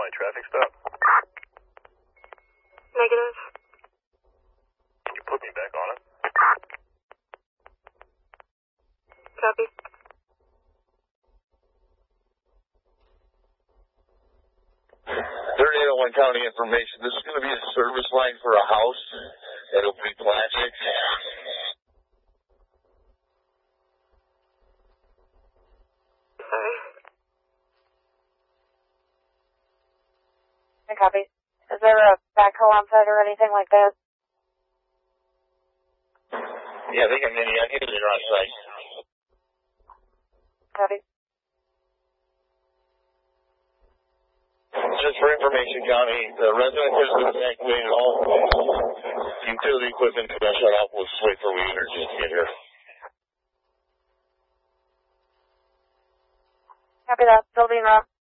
my traffic stop? Negative. Can you put me back on it? Copy. 3801 County information. This is going to be a service line for a house. It'll be plastic. Sorry. Copy. Is there a backhoe on site or anything like that? Yeah, they got many units on site. Copy. Just for information, County, the resident has been evacuated. All utility equipment got shut off. We'll just wait for we energy to get here. Copy that. Still being up.